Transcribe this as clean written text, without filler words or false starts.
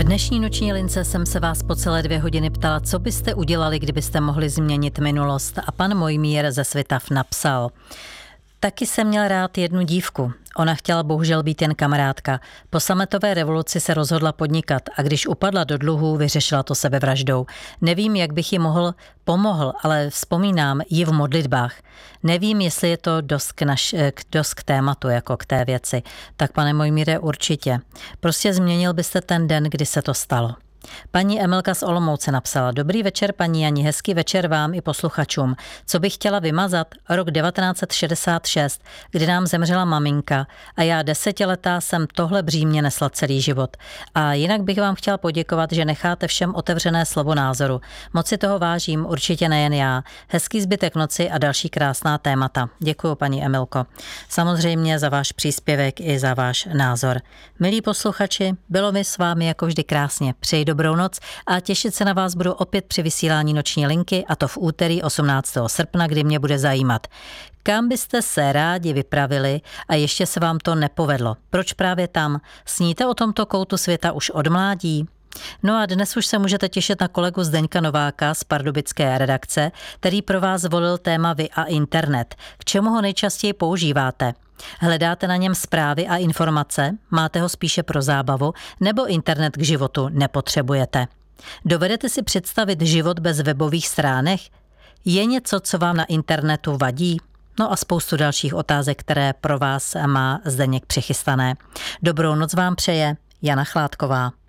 dnešní noční lince jsem se vás po celé 2 hodiny ptala, co byste udělali, kdybyste mohli změnit minulost. A pan Mojmír ze Svitav napsal: taky jsem měl rád jednu dívku. Ona chtěla bohužel být jen kamarádka. Po sametové revoluci se rozhodla podnikat a když upadla do dluhů, vyřešila to sebevraždou. Nevím, jak bych jí pomohl, ale vzpomínám ji v modlitbách. Nevím, jestli je to dost k tématu, jako k té věci. Tak pane Mojmíre, určitě. Prostě změnil byste ten den, kdy se to stalo. Paní Emilka z Olomouce napsala: dobrý večer, paní Jani, hezký večer vám i posluchačům. Co bych chtěla vymazat? Rok 1966, kdy nám zemřela maminka a já 10letá jsem tohle břímě nesla celý život. A jinak bych vám chtěla poděkovat, že necháte všem otevřené slovo názoru. Moc si toho vážím, určitě nejen já. Hezký zbytek noci a další krásná témata. Děkuji, paní Emilko. Samozřejmě za váš příspěvek i za váš názor. Milí posluchači, bylo mi s vámi jako vždy krásně. Přeji dobrou noc a těšit se na vás budu opět při vysílání noční linky, a to v úterý 18. srpna, kdy mě bude zajímat. Kam byste se rádi vypravili a ještě se vám to nepovedlo? Proč právě tam? Sníte o tomto koutu světa už od mládí? No a dnes už se můžete těšit na kolegu Zdeňka Nováka z pardubické redakce, který pro vás volil téma Vy a internet. K čemu ho nejčastěji používáte? Hledáte na něm zprávy a informace? Máte ho spíše pro zábavu? Nebo internet k životu nepotřebujete? Dovedete si představit život bez webových stránek? Je něco, co vám na internetu vadí? No a spoustu dalších otázek, které pro vás má Zdeněk přichystané. Dobrou noc vám přeje Jana Chládková.